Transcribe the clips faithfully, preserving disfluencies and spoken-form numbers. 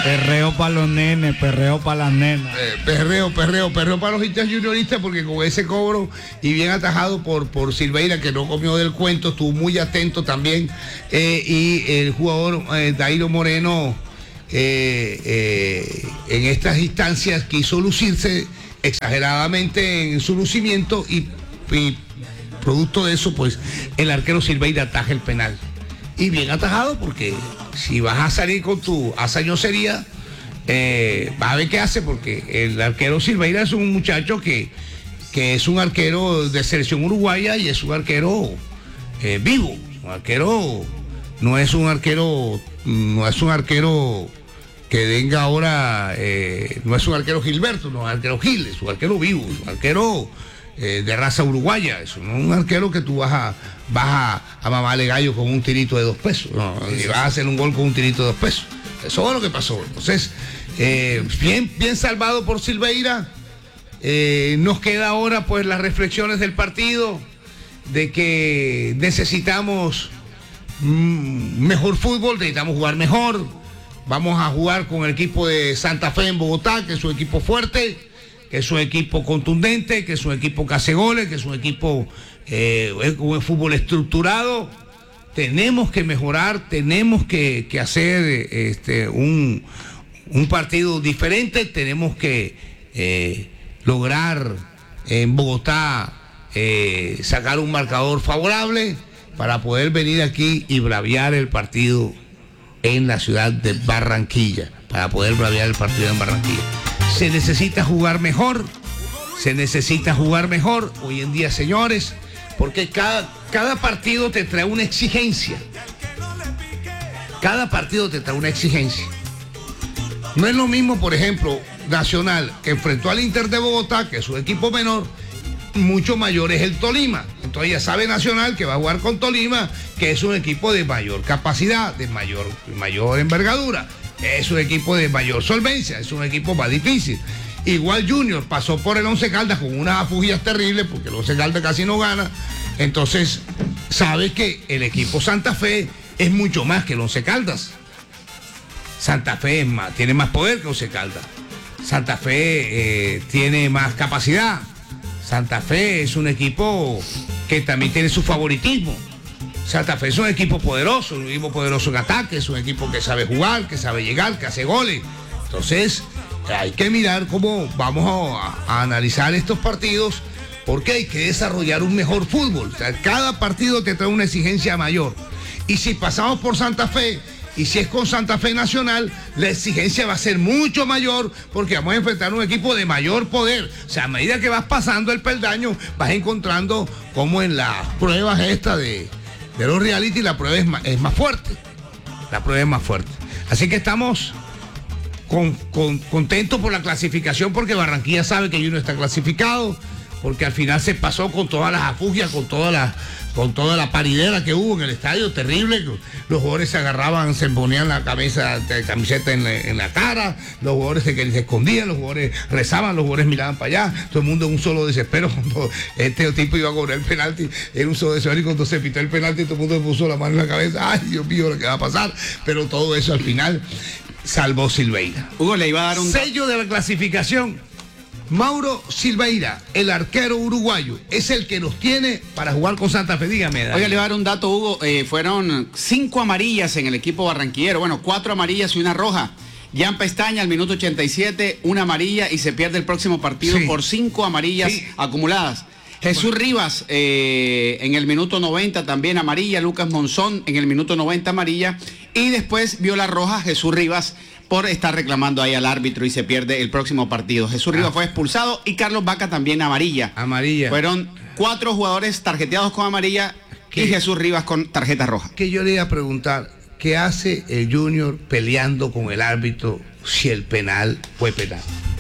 Perreo para los nenes, perreo para las nenas. Eh, perreo, perreo, perreo para los hinchas junioristas, porque con ese cobro y bien atajado por, por Silveira, que no comió del cuento, estuvo muy atento también, eh, y el jugador eh, Dairo Moreno eh, eh, en estas instancias quiso lucirse exageradamente en su lucimiento y, y producto de eso, pues el arquero Silveira ataja el penal. Y bien atajado, porque si vas a salir con tu hazañosería, eh, vas a ver qué hace, porque el arquero Silveira es un muchacho que, que es un arquero de selección uruguaya y es un arquero eh, vivo. Un arquero, no es un arquero, no es un arquero que venga ahora, eh, no es un arquero Gilberto, no es un arquero Gil, es un arquero vivo, es un arquero eh, de raza uruguaya, es un arquero que tú vas a vas a, a mamarle gallo con un tirito de dos pesos, no, y vas a hacer un gol con un tirito de dos pesos. Eso es lo que pasó. Entonces, eh, bien, bien salvado por Silveira. Eh, nos queda ahora pues las reflexiones del partido, de que necesitamos mm, mejor fútbol, necesitamos jugar mejor. Vamos a jugar con el equipo de Santa Fe en Bogotá, que es un equipo fuerte, que es un equipo contundente, que es un equipo que hace goles, que es un equipo eh, un fútbol estructurado. Tenemos que mejorar, tenemos que, que hacer este, un, un partido diferente, tenemos que eh, lograr en Bogotá eh, sacar un marcador favorable para poder venir aquí y braviar el partido en la ciudad de Barranquilla, para poder braviar el partido en Barranquilla. Se necesita jugar mejor, se necesita jugar mejor hoy en día, señores, porque cada, cada partido te trae una exigencia. Cada partido te trae una exigencia. No es lo mismo, por ejemplo, Nacional, que enfrentó al Inter de Bogotá, que es un equipo menor, mucho mayor es el Tolima. Entonces ya sabe Nacional que va a jugar con Tolima, que es un equipo de mayor capacidad, de mayor, mayor envergadura. Es un equipo de mayor solvencia, es un equipo más difícil. Igual Junior pasó por el Once Caldas con unas afugias terribles, porque el Once Caldas casi no gana. Entonces, sabe que el equipo Santa Fe es mucho más que el Once Caldas. Santa Fe es más, tiene más poder que Once Caldas. Santa Fe eh, tiene más capacidad. Santa Fe es un equipo que también tiene su favoritismo. Santa Fe es un equipo poderoso, un equipo poderoso en ataque, es un equipo que sabe jugar, que sabe llegar, que hace goles. Entonces, hay que mirar cómo vamos a, a analizar estos partidos, porque hay que desarrollar un mejor fútbol. O sea, cada partido te trae una exigencia mayor. Y si pasamos por Santa Fe, y si es con Santa Fe Nacional, la exigencia va a ser mucho mayor, porque vamos a enfrentar un equipo de mayor poder. O sea, a medida que vas pasando el peldaño, vas encontrando como en las pruebas estas de, de los reality, la prueba es más, es más fuerte. La prueba es más fuerte. Así que estamos con, con, contentos por la clasificación, porque Barranquilla sabe que Junior está clasificado, porque al final se pasó con todas las afugias, con todas las con toda la paridera que hubo en el estadio, terrible. Los jugadores se agarraban, se ponían la cabeza, de camiseta en la, en la cara, los jugadores se, se escondían, los jugadores rezaban, los jugadores miraban para allá, todo el mundo en un solo desespero. Cuando este tipo iba a cobrar el penalti, era un solo desespero, y cuando se pitó el penalti, todo el mundo puso la mano en la cabeza. Ay, Dios mío, lo que va a pasar. Pero todo eso al final salvó Silveira. Hugo le iba a dar un sello de la clasificación. Mauro Silveira, el arquero uruguayo, es el que nos tiene para jugar con Santa Fe. Dígame, Dani. Oiga, le voy a dar un dato, Hugo. Eh, fueron cinco amarillas en el equipo barranquillero. Bueno, cuatro amarillas y una roja. Jan Pestaña al minuto ochenta y siete, una amarilla, y se pierde el próximo partido sí. por cinco amarillas sí. acumuladas. Jesús bueno. Rivas eh, en el minuto noventa también amarilla. Lucas Monzón en el minuto noventa amarilla. Y después vio la roja Jesús Rivas por estar reclamando ahí al árbitro, y se pierde el próximo partido. Jesús Rivas ah. fue expulsado, y Carlos Vaca también amarilla. Amarilla. Fueron cuatro jugadores tarjeteados con amarilla y Jesús Rivas con tarjeta roja. Que yo le iba a preguntar, ¿qué hace el Junior peleando con el árbitro si el penal fue penal?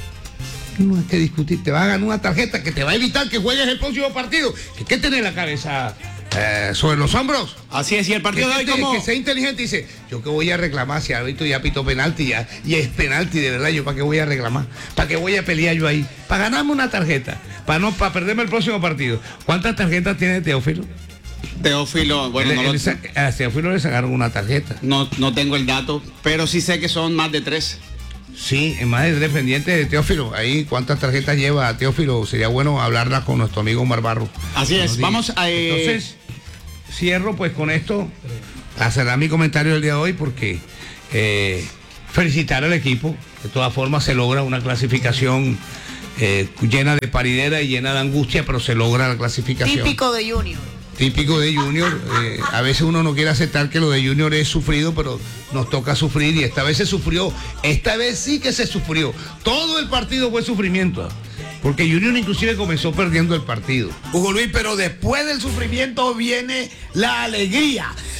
No hay que discutir, te va a ganar una tarjeta que te va a evitar que juegues el próximo partido. ¿Qué, qué tenés la cabeza eh, sobre los hombros? Así es, y el partido de hoy, como que sea inteligente y dice, yo que voy a reclamar si el árbitro ya pitó penalti ya, y es penalti de verdad, yo para qué voy a reclamar, para qué voy a pelear yo ahí, para ganarme una tarjeta, para no para perderme el próximo partido. ¿Cuántas tarjetas tiene Teófilo? Teófilo, bueno, le, no lo... le, a Teófilo le sacaron una tarjeta. No, no tengo el dato, pero sí sé que son más de tres. Sí, en más de tres pendientes de Teófilo. Ahí, ¿cuántas tarjetas lleva Teófilo? Sería bueno hablarla con nuestro amigo Omar Barro. Así es, vamos a... Eh... Entonces, cierro pues con esto, a cerrar mi comentario del día de hoy, porque eh, felicitar al equipo. De todas formas se logra una clasificación eh, llena de paridera y llena de angustia, pero se logra la clasificación. Típico de Junior. Típico de Junior. Eh, a veces uno no quiere aceptar que lo de Junior es sufrido, pero nos toca sufrir y esta vez se sufrió. Esta vez sí que se sufrió. Todo el partido fue sufrimiento. Porque Junior inclusive comenzó perdiendo el partido. Hugo Luis, pero después del sufrimiento viene la alegría.